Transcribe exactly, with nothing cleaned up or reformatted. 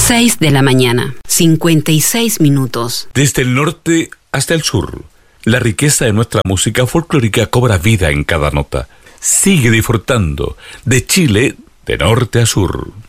seis de la mañana, cincuenta y seis minutos. Desde el norte hasta el sur, la riqueza de nuestra música folclórica cobra vida en cada nota. Sigue disfrutando de Chile de norte a sur.